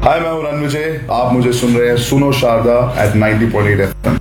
हाय, मैं हूं रणविजय। आप मुझे सुन रहे हैं सुनो शारदा एट 90.8 FM।